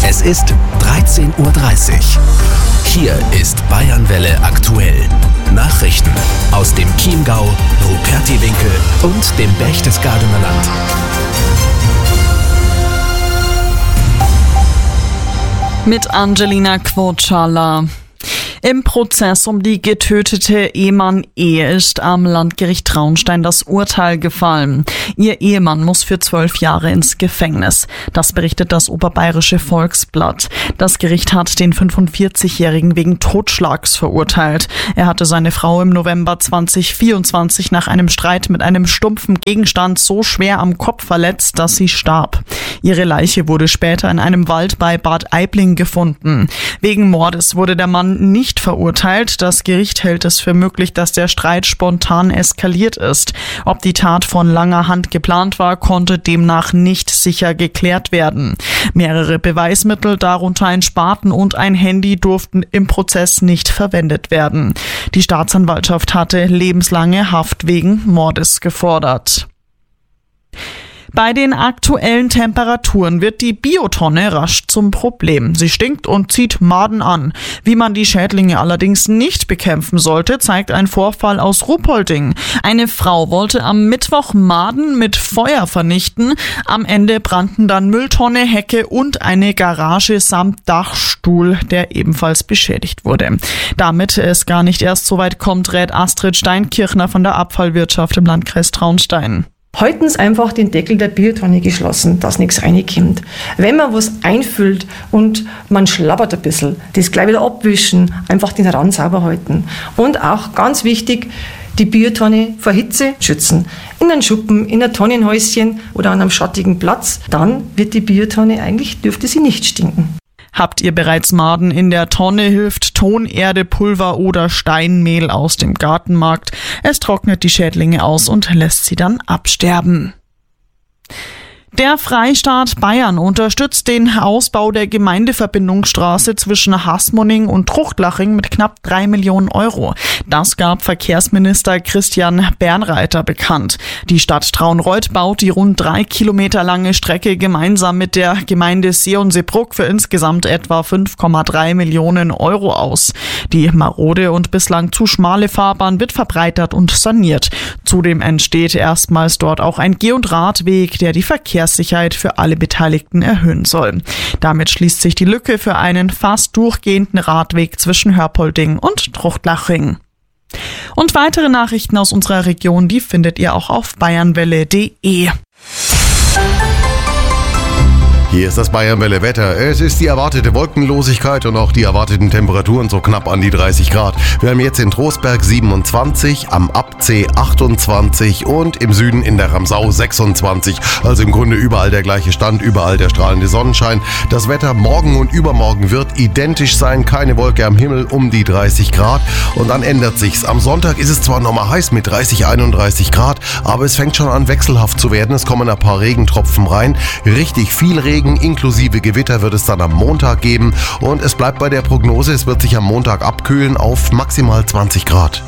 Es ist 13:30 Uhr. Hier ist Bayernwelle aktuell. Nachrichten aus dem Chiemgau, Rupertiwinkel und dem Berchtesgadener Land. Mit Angelina Quotschala. Im Prozess um die getötete Ehemann-Ehe ist am Landgericht Traunstein das Urteil gefallen. Ihr Ehemann muss für 12 Jahre ins Gefängnis. Das berichtet das Oberbayerische Volksblatt. Das Gericht hat den 45-Jährigen wegen Totschlags verurteilt. Er hatte seine Frau im November 2024 nach einem Streit mit einem stumpfen Gegenstand so schwer am Kopf verletzt, dass sie starb. Ihre Leiche wurde später in einem Wald bei Bad Aibling gefunden. Wegen Mordes wurde der Mann nicht verurteilt. Das Gericht hält es für möglich, dass der Streit spontan eskaliert ist. Ob die Tat von langer Hand geplant war, konnte demnach nicht sicher geklärt werden. Mehrere Beweismittel, darunter ein Spaten und ein Handy, durften im Prozess nicht verwendet werden. Die Staatsanwaltschaft hatte lebenslange Haft wegen Mordes gefordert. Bei den aktuellen Temperaturen wird die Biotonne rasch zum Problem. Sie stinkt und zieht Maden an. Wie man die Schädlinge allerdings nicht bekämpfen sollte, zeigt ein Vorfall aus Ruhpolding. Eine Frau wollte am Mittwoch Maden mit Feuer vernichten. Am Ende brannten dann Mülltonne, Hecke und eine Garage samt Dachstuhl, der ebenfalls beschädigt wurde. Damit es gar nicht erst so weit kommt, rät Astrid Steinkirchner von der Abfallwirtschaft im Landkreis Traunstein. Halten Sie einfach den Deckel der Biotonne geschlossen, dass nichts reinkommt. Wenn man was einfüllt und man schlabbert ein bisschen, das gleich wieder abwischen, einfach den Rand sauber halten. Und auch ganz wichtig, die Biotonne vor Hitze schützen. In einem Schuppen, in einem Tonnenhäuschen oder an einem schattigen Platz, dann wird die Biotonne dürfte sie nicht stinken. Habt ihr bereits Maden in der Tonne, hilft Tonerde, Pulver oder Steinmehl aus dem Gartenmarkt. Es trocknet die Schädlinge aus und lässt sie dann absterben. Der Freistaat Bayern unterstützt den Ausbau der Gemeindeverbindungsstraße zwischen Hasmoning und Truchtlaching mit knapp 3 Millionen Euro. Das gab Verkehrsminister Christian Bernreiter bekannt. Die Stadt Traunreut baut die rund 3 Kilometer lange Strecke gemeinsam mit der Gemeinde Seeon-Seebrugg für insgesamt etwa 5,3 Millionen Euro aus. Die marode und bislang zu schmale Fahrbahn wird verbreitert und saniert. Zudem entsteht erstmals dort auch ein Geh- und Radweg, der die Verkehrssicherheit für alle Beteiligten erhöhen soll. Damit schließt sich die Lücke für einen fast durchgehenden Radweg zwischen Hörpolding und Truchtlaching. Und weitere Nachrichten aus unserer Region, die findet ihr auch auf bayernwelle.de. Hier ist das Bayernwelle Wetter. Es ist die erwartete Wolkenlosigkeit und auch die erwarteten Temperaturen so knapp an die 30 Grad. Wir haben jetzt in Trostberg 27, am Abzee 28 und im Süden in der Ramsau 26. Also im Grunde überall der gleiche Stand, überall der strahlende Sonnenschein. Das Wetter morgen und übermorgen wird identisch sein. Keine Wolke am Himmel, um die 30 Grad. Und dann ändert sich's. Am Sonntag ist es zwar nochmal heiß mit 30, 31 Grad, aber es fängt schon an wechselhaft zu werden. Es kommen ein paar Regentropfen rein. Richtig viel Regen inklusive Gewitter wird es dann am Montag geben und es bleibt bei der Prognose, es wird sich am Montag abkühlen auf maximal 20 Grad.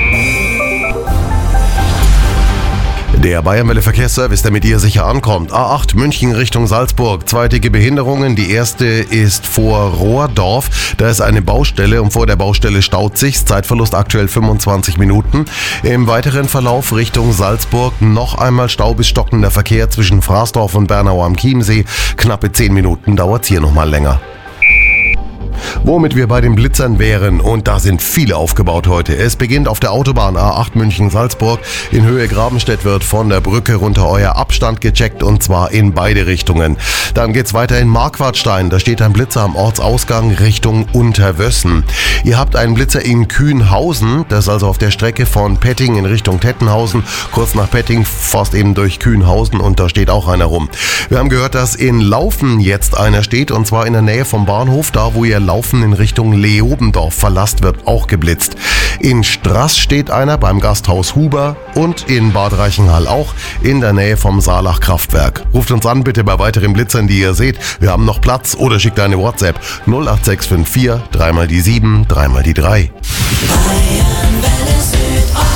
Der Bayernwelle Verkehrsservice, der mit ihr sicher ankommt. A8 München Richtung Salzburg. Zweitige Behinderungen. Die erste ist vor Rohrdorf. Da ist eine Baustelle und vor der Baustelle staut sich's. Zeitverlust aktuell 25 Minuten. Im weiteren Verlauf Richtung Salzburg noch einmal Stau bis stockender Verkehr zwischen Fraßdorf und Bernau am Chiemsee. Knappe 10 Minuten dauert's hier nochmal länger. Womit wir bei den Blitzern wären, und da sind viele aufgebaut heute. Es beginnt auf der Autobahn A8 München-Salzburg. In Höhe Grabenstedt wird von der Brücke runter euer Abstand gecheckt und zwar in beide Richtungen. Dann geht's weiter in Marquardstein. Da steht ein Blitzer am Ortsausgang Richtung Unterwössen. Ihr habt einen Blitzer in Kühnhausen. Das ist also auf der Strecke von Petting in Richtung Tettenhausen. Kurz nach Petting fast eben durch Kühnhausen und da steht auch einer rum. Wir haben gehört, dass in Laufen jetzt einer steht und zwar in der Nähe vom Bahnhof, da wo ihr Laufen in Richtung Leobendorf verlasst, wird auch geblitzt. In Straß steht einer beim Gasthaus Huber und in Bad Reichenhall auch in der Nähe vom Saalach-Kraftwerk. Ruft uns an bitte bei weiteren Blitzern, die ihr seht. Wir haben noch Platz oder schickt eine WhatsApp 08654 3 die 7 3 die 3.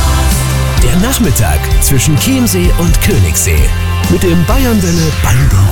Der Nachmittag zwischen Chiemsee und Königssee mit dem Bayernwelle Bandy